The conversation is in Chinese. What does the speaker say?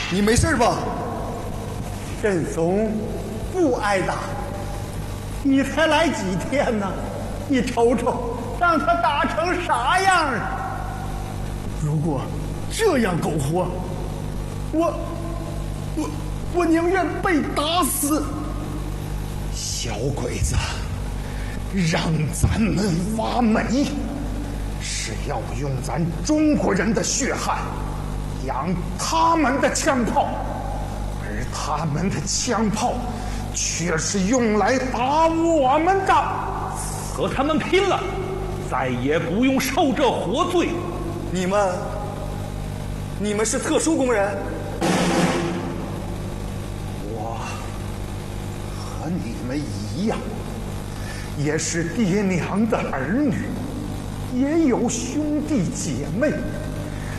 你没事吧？ 振松不挨打，你才来几天呢？你瞅瞅，让他打成啥样啊！如果这样苟活，我宁愿被打死。 小鬼子，让咱们挖煤，是要用咱中国人的血汗养他们的枪炮，而他们的枪炮却是用来打我们的。 和他们拼了，再也不用受这活罪。 你们是特殊工人？我和你们一样，也是爹娘的儿女，也有兄弟姐妹。